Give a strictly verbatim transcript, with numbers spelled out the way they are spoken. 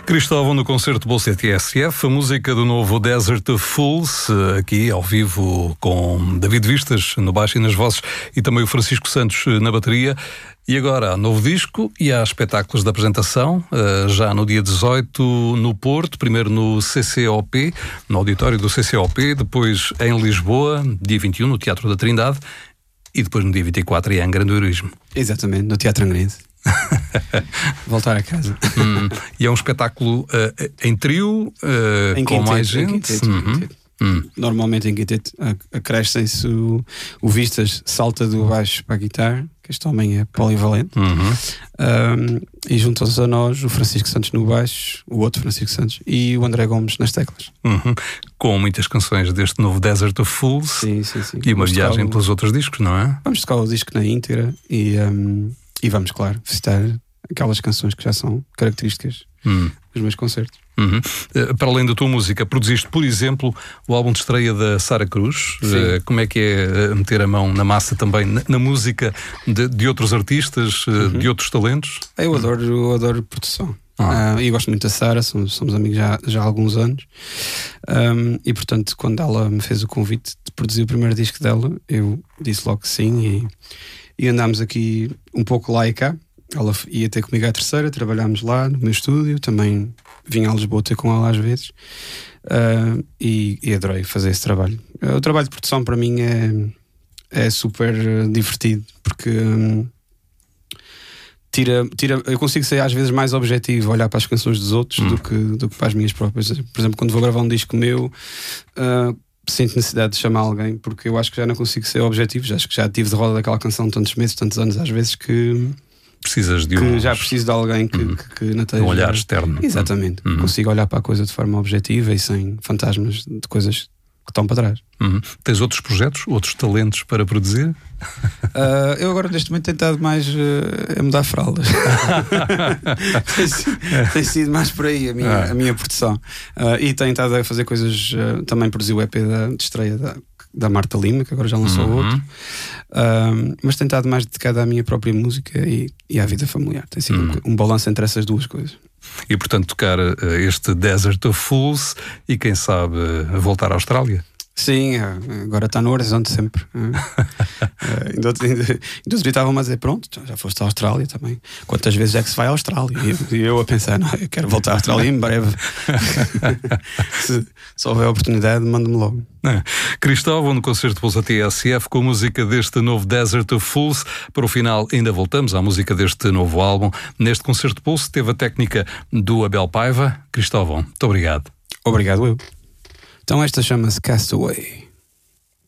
Cristóvão no concerto Bolsa T S F, a música do novo Desert of Fools, aqui ao vivo com David Vistas no baixo e nas vozes e também o Francisco Santos na bateria. E agora há novo disco e há espetáculos de apresentação, já no dia dezoito no Porto, primeiro no C C O P, no auditório do C C O P, depois em Lisboa, dia vinte e um no Teatro da Trindade e depois no dia vinte e quatro em Angra do Heroísmo. Exatamente, no Teatro Angrense. Voltar a casa. Hum, e é um espetáculo uh, em trio, uh, em com quinteto, mais gente. Em quinteto, uhum. em quinteto. Hum. Normalmente em quinteto acrescem-se o, o Vistas, salta do baixo para a guitarra, que este homem é polivalente, Uhum. um, e juntam-se a nós o Francisco Santos no baixo, o outro Francisco Santos, e o André Gomes nas teclas. Uhum. Com muitas canções deste novo Desert of Fools. Sim, sim, sim. E uma Vamos viagem tocar o... pelos outros discos, não é? Vamos tocar o disco na íntegra e, um, e vamos, claro, visitar aquelas canções que já são características Hum. dos meus concertos. Uhum. Uh, para além da tua música, produziste, por exemplo, o álbum de estreia da Sara Cruz. Uh, como é que é uh, meter a mão na massa também na, na música de, de outros artistas, uh, uhum. de outros talentos? Eu adoro, eu adoro produção. Ah. Uh, e gosto muito da Sara, somos, somos amigos já, já há alguns anos. Um, e portanto, quando ela me fez o convite de produzir o primeiro disco dela, eu disse logo que sim. E, e andámos aqui um pouco lá e cá. Ela ia ter comigo à terceira, trabalhámos lá no meu estúdio, também vinha a Lisboa ter com ela às vezes, uh, e, e adorei fazer esse trabalho. Uh, o trabalho de produção para mim é, é super divertido, porque um, tira, tira, eu consigo ser às vezes mais objetivo, olhar para as canções dos outros hum. do, que, do que para as minhas próprias. Por exemplo, quando vou gravar um disco meu, uh, sinto necessidade de chamar alguém, porque eu acho que já não consigo ser objetivo, já acho que já tive de roda daquela canção tantos meses, tantos anos às vezes que... Precisas de que um... já preciso de alguém que, uhum. que, que não esteja... um olhar externo. Exatamente, uhum. Consigo olhar para a coisa de forma objetiva e sem fantasmas de coisas que estão para trás. Uhum. Tens outros projetos, outros talentos para produzir? Uh, eu agora neste momento tenho estado mais uh, a mudar fraldas. tem, sido, tem sido mais por aí a minha, ah. a minha produção, uh, e tenho estado a fazer coisas, uh, também produzi o E P da, de estreia da, da Marta Lima, que agora já lançou uhum. outro, uh, mas tenho estado mais dedicado à minha própria música e, e à vida familiar. Tem sido uhum. um, um balanço entre essas duas coisas. E portanto tocar uh, este Desert of Fools e quem sabe uh, voltar à Austrália. Sim, agora está no horizonte sempre. Ainda outro dia estavam a dizer: pronto, já foste à Austrália também. Quantas vezes é que se vai à Austrália? E eu a pensar: não, eu quero voltar à Austrália em breve. se, se houver oportunidade, manda-me logo. É. Cristóvão no concerto Bolsa T S F com a música deste novo Desert of Fools. Para o final ainda voltamos à música deste novo álbum. Neste concerto Pulse teve a técnica do Abel Paiva. Cristóvão, muito obrigado. Obrigado eu. Então esta chama-se Castaway.